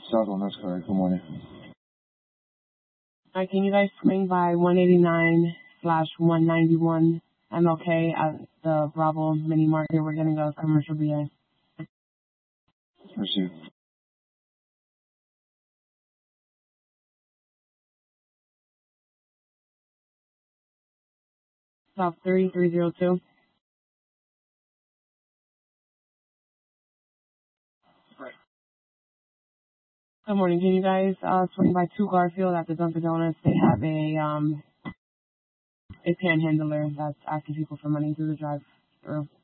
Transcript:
Southland, that's correct. Good morning. All right, can you guys swing by 189/191 MLK at the Bravo Mini Market? We're getting a commercial BA. Received. South 3302. Good morning. Can you guys swing by 2 Garfield at the Dunkin' Donuts? They have a panhandler that's asking people for money through the drive-thru.